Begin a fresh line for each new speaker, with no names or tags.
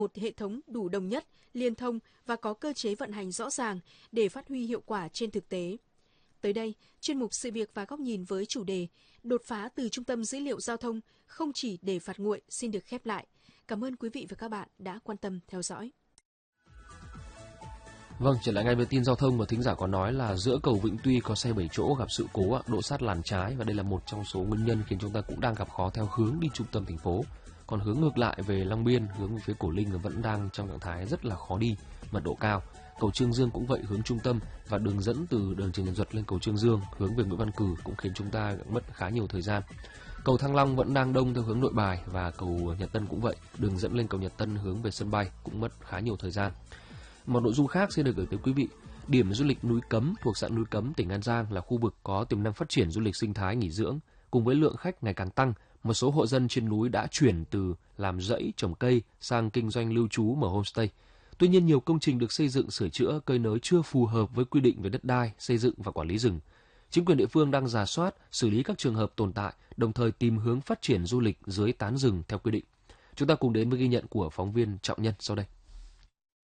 một hệ thống đủ đồng nhất, liên thông và có cơ chế vận hành rõ ràng để phát huy hiệu quả trên thực tế. Tới đây, chuyên mục Sự việc và góc nhìn với chủ đề đột phá từ Trung tâm Dữ liệu Giao thông không chỉ để phạt nguội xin được khép lại. Cảm ơn quý vị và các bạn đã quan tâm theo dõi.
Vâng, trở lại ngay với tin giao thông và thính giả có nói là giữa cầu Vĩnh Tuy có xe 7 chỗ gặp sự cố đỗ sát làn trái và đây là một trong số nguyên nhân khiến chúng ta cũng đang gặp khó theo hướng đi trung tâm thành phố. Còn hướng ngược lại về Long Biên, hướng về phía Cổ Linh vẫn đang trong trạng thái rất là khó đi, mật độ cao. Cầu Trương Dương cũng vậy, hướng trung tâm và đường dẫn từ đường Trần Nhật Duật lên cầu Trương Dương hướng về Nguyễn Văn Cừ cũng khiến chúng ta mất khá nhiều thời gian. Cầu Thăng Long vẫn đang đông theo hướng Nội Bài và cầu Nhật Tân cũng vậy, đường dẫn lên cầu Nhật Tân hướng về sân bay cũng mất khá nhiều thời gian. Một nội dung khác xin được gửi tới quý vị. Điểm du lịch núi Cấm thuộc xã Núi Cấm, tỉnh An Giang là khu vực có tiềm năng phát triển du lịch sinh thái nghỉ dưỡng. Cùng với lượng khách ngày càng tăng, một số hộ dân trên núi đã chuyển từ làm rẫy trồng cây sang kinh doanh lưu trú mở homestay. Tuy nhiên, nhiều công trình được xây dựng sửa chữa cơi nới chưa phù hợp với quy định về đất đai, xây dựng và quản lý rừng. Chính quyền địa phương đang rà soát, xử lý các trường hợp tồn tại, đồng thời tìm hướng phát triển du lịch dưới tán rừng theo quy định. Chúng ta cùng đến với ghi nhận của phóng viên Trọng Nhân sau đây.